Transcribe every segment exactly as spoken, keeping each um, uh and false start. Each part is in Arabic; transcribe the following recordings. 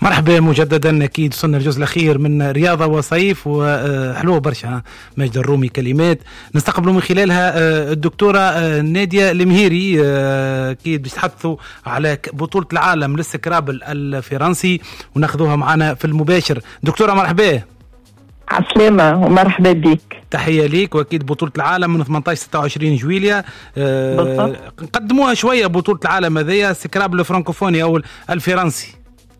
مرحبا مجددا. أكيد وصلنا الجزء الأخير من رياضة وصيف وحلوة برشا. مجد الرومي كلمات نستقبلوا من خلالها الدكتورة نادية المهيري. أكيد بيتحدثوا على بطولة العالم للسكرابل الفرنسي وناخذوها معنا في المباشر. دكتورة مرحبا. عسلامة ومرحبا بك. تحية ليك. وأكيد بطولة العالم من ثمانية عشر ستة وعشرين جويليا أه قدموها شوية بطولة العالم هذيا السكرابل الفرنكوفوني أو الفرنسي.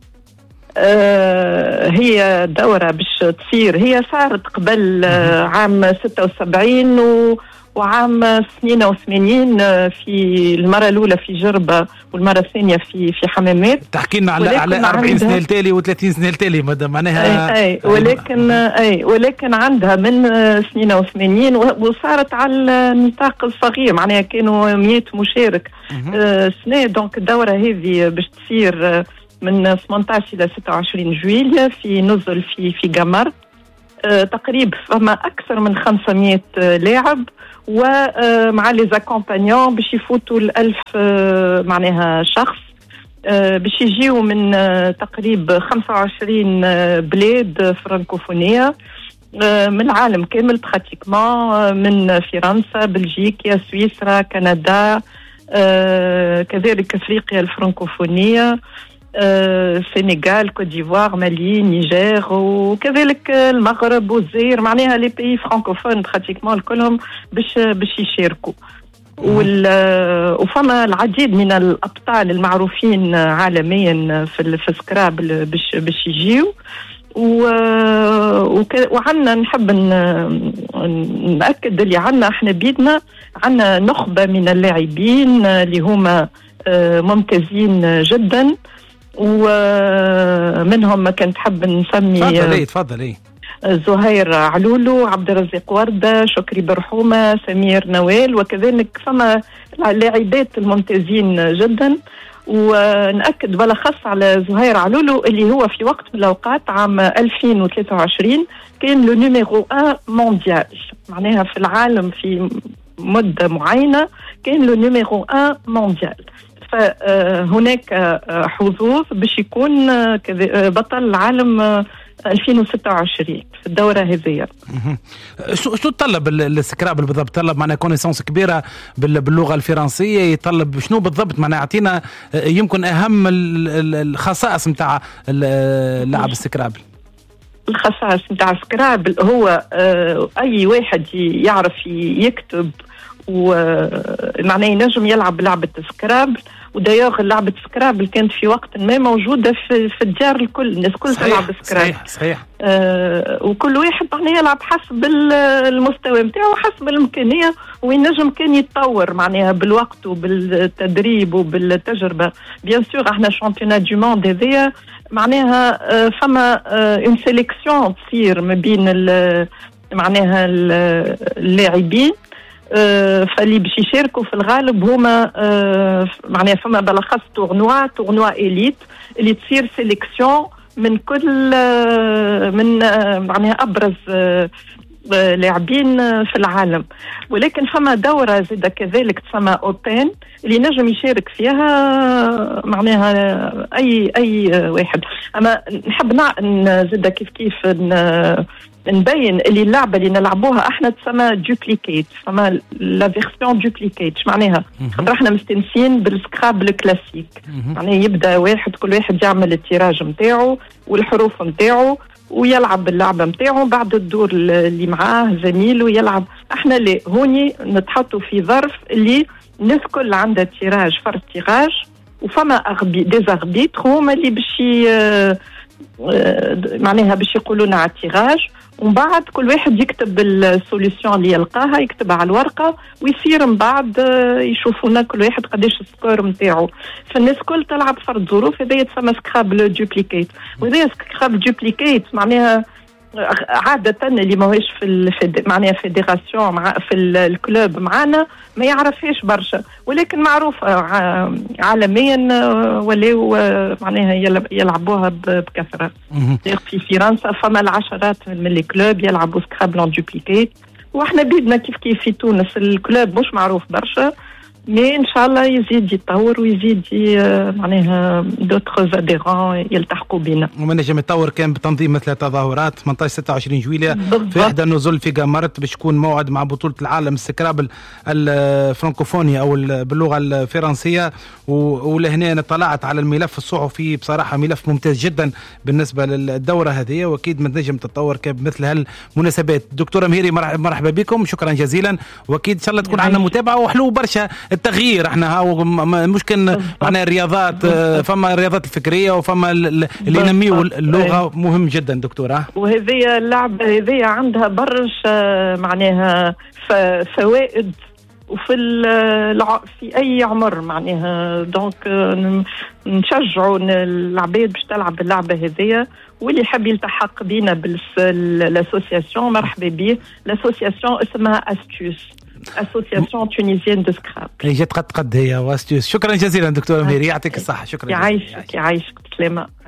أه هي دورة باش تصير، هي صارت قبل أه عام ستة وسبعين و وعام اثنين وثمانين في المرة الأولى في جربة والمرة الثانية في في حمامات. تحكي لنا على على أربعين سنة التالي وثلاثين سنة التالي معناها. أي, أي ولكن أي ولكن عندها من اثنين وثمانين وصارت على النطاق الصغير، معناها كانوا مئة مشارك أه سنة. دونك الدورة هذه باش تصير من ثمانية عشر إلى ستة وعشرين جويليا في نزل في في جامار. أه تقريبا فما أكثر من خمسمائة لاعب ومع لي زاكومبانيون باش يفوتوا الألف معناها شخص باش يجيوا من تقريبا خمسة وعشرين بلاد فرنكوفونية من العالم كامل براتيكمون، من فرنسا، بلجيكا، سويسرا، كندا، كذلك افريقيا الفرنكوفونية، السنغال، كوت ديفوار، مالي، نيجر، وكذلك المغرب والجزائر، معناها لي بيي فرانكوفون براتيكمون كلهم باش باش يشاركوا. وفما العديد من الابطال المعروفين عالميا في في سكرابل باش باش يجيو. وعندنا نحب نأكد اللي عندنا احنا بيدنا عندنا نخبة من اللاعبين اللي هما ممتازين جدا، ومنهم كنت حب نسمي تفضلي تفضلي زهير علولو، عبد الرزاق وردة، شكري برحومة، سمير نوال، وكذلك فما لاعبات الممتازين جدا. ونأكد بالأخص على زهير علولو اللي هو في وقت من الأوقات عام ألفين وثلاثة وعشرين كان لو نيميرو واحد مونديال، معناها في العالم في مدة معينة كان لو نيميرو واحد مونديال. فهناك حظوظ باش يكون بطل العالم ألفين وستة وعشرين في الدورة هذه. شو شو تطلب السكرابل بالضبط؟ تطلب معناها كونيسانس كبيرة باللغة الفرنسية، يطلب شنو بالضبط؟ معناها اعطينا يمكن أهم الخصائص نتاع لاعب السكرابل. الخصائص نتاع السكرابل هو أي واحد يعرف يكتب ومعناه ينجم يلعب لعبة سكرابل. ودايوغ لعبة سكرابل كانت في وقت ما موجودة في, في الديار الكل، الناس كل تلعب سكرابل. صحيح صحيح. آه وكل واحد معناه يلعب حسب المستوى متاعه وحسب الإمكانية، وينجم كان يتطور معناها بالوقت وبالتدريب وبالتجربة. بيان سور احنا شامبيونات دو موند هذيا معناها آه فما آه اون سيليكسيون تصير ما بين معناها اللاعبين آه فاللي باش يشاركوا في الغالب هما آه معناها فما بالاخص تورنوا تورنوا إليت اللي تصير سيليكسيون من كل آه من آه معناها أبرز آه لاعبين في العالم. ولكن فما دورة زيدا كذلك تسمى أوبن اللي نجم يشارك فيها معناها أي أي واحد. أما نحب زيدا كيف كيف نبين اللي اللعبة اللي نلعبوها احنا تسمى دوبليكيت، فما لا فيرسيون دوبليكيت معناها خاطر احنا مستنسين بالسكرابل كلاسيك، معناها يبدا واحد كل واحد يعمل التيراج نتاعو والحروف نتاعو ويلعب اللعبة متاعه بعد الدور اللي معاه زميله يلعب. احنا اللي هوني نتحطوا في ظرف اللي الناس كل عندها تيراج فرد تيراج، وفما أغبي ديزاربيت هما اللي باش معناها باش يقولون على التيراج، ومن بعد كل واحد يكتب السوليسيون اللي يلقاها يكتبها على الورقة، ويصير من بعد يشوفونا كل واحد قداش السكور متاعه. فالناس كل تلعب فرد ظروف. هذا يتسمى سكرابل دوبليكيت. وهذا سكرابل دوبليكيت معناها عادة اللي ماهوش في الفيد... معناها فيدراسيون مع في الكلوب معانا ما يعرفهاش برشا، ولكن معروف عالميا ولاو معناها يلعبوها بكثرة. في فرنسا فما العشرات من الكلوب يلعبوا سكرابل دوبليكيت، واحنا بيدنا كيف كيف في تونس الكلوب مش معروف برشا، مي ان شاء الله يزيد يتطور ويزيد معناها دوتر اديرون يلتحقوا بنا. وما نجم يتطور كان بتنظيم مثل تظاهرات ثمانية عشر ستة وعشرين جويلية في احدى النزل في قامرت باش يكون موعد مع بطوله العالم السكرابل الفرنكوفوني او باللغه الفرنسيه. ولهنا انا طلعت على الملف الصحفي بصراحه ملف ممتاز جدا بالنسبه للدوره هذه، واكيد ما تنجم تتطور بمثل هالمناسبات. دكتوره مهيري مرحبا بكم، شكرا جزيلا، واكيد ان شاء الله تكون عندنا متابعه وحلو برشا التغيير. احنا هاو ممكن معناها الرياضات، فما الرياضات الفكريه وفما اللي ينميوا اللغه مهم جدا دكتوره. وهذه اللعبه هذه عندها برشا معناها فوائد وفي الع... في اي عمر معناها. دونك نشجعوا العباد باش تلعب اللعبه هذه، واللي يحب يلتحق بينا بالاسوسياسيون مرحبا به. الاسوسياسيون اسمها استوس، اسوسياسيون تونيزيان دو سكراب. جات قد قد هي واستوس. شكرا جزيلا دكتوره مهيري، يعطيك الصحه. شكرا. يعيشك يعيشك بسلامه.